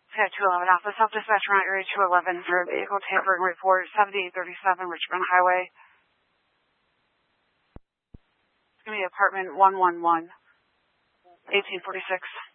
Sky 211 Alpha, self-dispatch around area 211 for vehicle tampering report, 7837 Richmond Highway. It's going to be apartment 111, 1846.